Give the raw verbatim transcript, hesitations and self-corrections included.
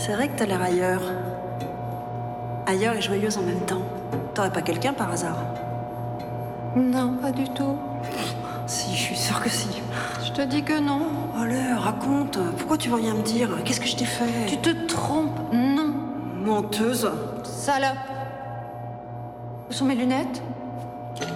C'est vrai que t'as l'air ailleurs. Ailleurs et joyeuse en même temps. T'aurais pas quelqu'un par hasard? Non, pas du tout. Si, je suis sûre que si. Je te dis que non. Oh là, raconte. Pourquoi tu veux rien me dire? Qu'est-ce que je t'ai fait? Tu te trompes. Non. Menteuse. Salope. Où sont mes lunettes?